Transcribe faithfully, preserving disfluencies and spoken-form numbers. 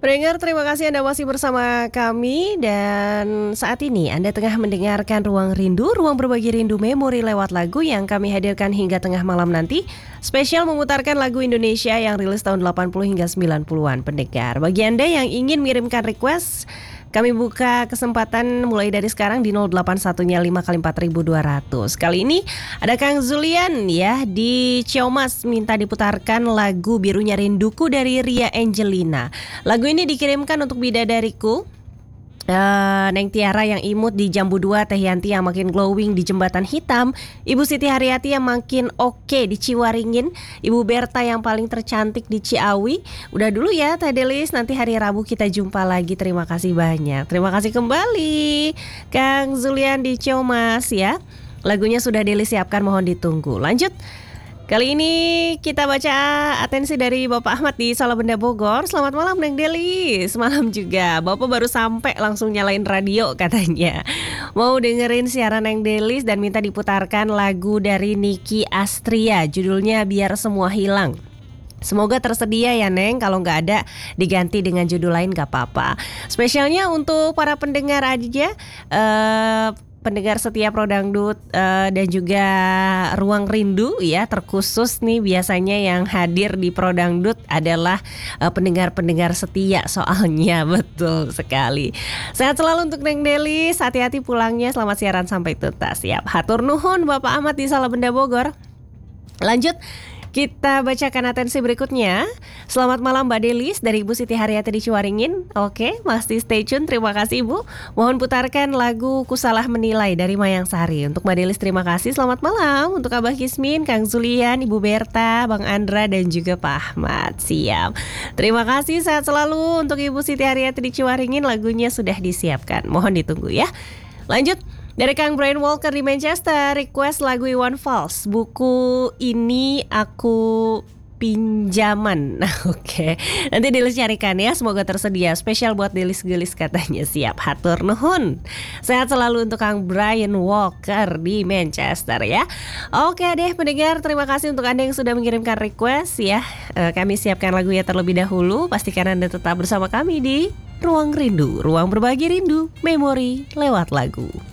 Pendengar, terima kasih Anda masih bersama kami. Dan saat ini Anda tengah mendengarkan Ruang Rindu, ruang berbagi rindu memori lewat lagu yang kami hadirkan hingga tengah malam nanti. Spesial memutarkan lagu Indonesia yang rilis tahun delapan puluh hingga sembilan puluhan. Pendengar, bagi Anda yang ingin mengirimkan request, kami buka kesempatan mulai dari sekarang di nol delapan satu-nya lima kali empat ribu dua ratus. Kali ini ada Kang Zulian ya di Ciamas minta diputarkan lagu Birunya Rinduku dari Ria Angelina. Lagu ini dikirimkan untuk bidadariku, Uh, Neng Tiara yang imut di Jambu dua, Teh Yanti yang makin glowing di Jembatan Hitam, Ibu Siti Haryati yang makin oke di Ciwaringin, Ibu Berta yang paling tercantik di Ciawi. Udah dulu ya Teh Delis, nanti hari Rabu kita jumpa lagi. Terima kasih banyak. Terima kasih kembali Kang Zulian di Ciamas ya. Lagunya sudah Delis siapkan, mohon ditunggu. Lanjut. Kali ini kita baca atensi dari Bapak Ahmad di Salabenda Bogor. Selamat malam Neng Deli. Semalam juga Bapak baru sampai langsung nyalain radio katanya. Mau dengerin siaran Neng Delis dan minta diputarkan lagu dari Niki Astria. Judulnya Biar Semua Hilang. Semoga tersedia ya Neng, kalau nggak ada diganti dengan judul lain nggak apa-apa. Spesialnya untuk para pendengar aja, uh, pendengar setia Pro Dangdut uh, dan juga Ruang Rindu ya, terkhusus nih biasanya yang hadir di Pro Dangdut adalah uh, pendengar-pendengar setia soalnya. Betul sekali. Sehat selalu untuk Neng Delis, hati-hati pulangnya, selamat siaran sampai tuntas. Siap, hatur nuhun Bapak Ahmad di Salabenda Bogor. Lanjut, kita bacakan atensi berikutnya. Selamat malam Mbak Delis dari Ibu Siti Haryati di Ciwaringin. Oke, masih stay tune. Terima kasih Ibu. Mohon putarkan lagu Ku Salah Menilai dari Mayang Sari. Untuk Mbak Delis terima kasih. Selamat malam untuk Abah Kismin, Kang Zulian, Ibu Berta, Bang Andra dan juga Pak Ahmad. Siap. Terima kasih, sehat selalu untuk Ibu Siti Haryati di Ciwaringin. Lagunya sudah disiapkan. Mohon ditunggu ya. Lanjut. Dari Kang Brian Walker di Manchester, request lagu Iwan Fals. Buku ini aku pinjaman. Nah, oke. Okay. Nanti Delis carikan ya, semoga tersedia. Spesial buat Delis gelis katanya. Siap, hatur nuhun. Sehat selalu untuk Kang Brian Walker di Manchester ya. Oke deh pendengar, terima kasih untuk Anda yang sudah mengirimkan request ya. E, kami siapkan lagunya terlebih dahulu. Pastikan Anda tetap bersama kami di Ruang Rindu, ruang berbagi rindu, memori lewat lagu.